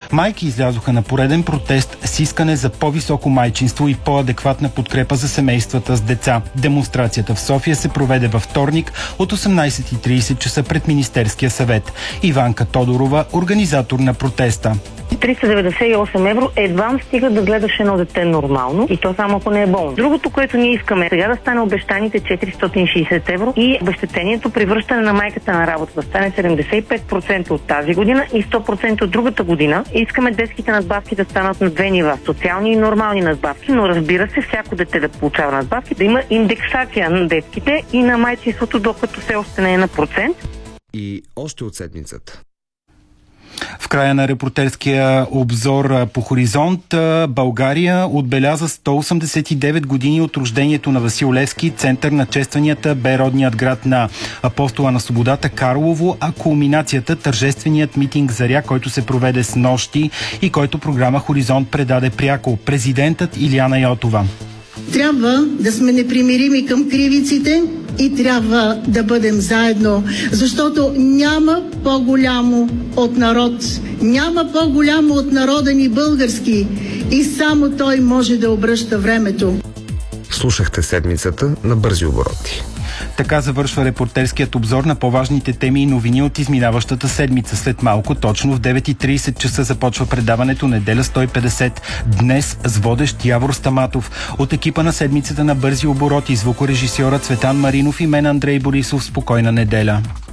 Майки излязоха на пореден протест с искане за по-високо майчинство и по-адекватна подкрепа за семействата с деца. Демонстрацията в София се проведе във вторник от 18:30 часа пред Министерския съвет. Иванка Тодорова, организатор на протеста. 398 евро едва стига да гледаш едно дете нормално и то само ако не е болно. Другото, което ние искаме, сега да стане обещаните 460 евро и обезщетението при връщане на майката на работа да стане 75% от тази година и 100% от другата година. Искаме детските надбавки да станат на две нива. Социални и нормални надбавки, но разбира се, всяко дете да получава надбавки, да има индексация на детските и на майчинството, докато все още не е на процент. И още от седмицата. В края на репортерския обзор по Хоризонт, България отбеляза 189 години от рождението на Васил Левски. Център на честванията бе родният град на Апостола на свободата Карлово, а кулминацията тържественият митинг Заря, който се проведе с нощи и който програма Хоризонт предаде пряко президентът Илияна Йотова. Трябва да сме непримирими към кривиците и трябва да бъдем заедно, защото няма по-голямо от народ, няма по-голямо от народа ни български и само той може да обръща времето. Слушахте седмицата на Бързи обороти. Така завършва репортерският обзор на по-важните теми и новини от изминаващата седмица. След малко, точно в 9:30 часа започва предаването Неделя 150. Днес с водещ Явор Стаматов. От екипа на седмицата на Бързи обороти, звукорежисьора Цветан Маринов и мен Андрей Борисов. Спокойна неделя.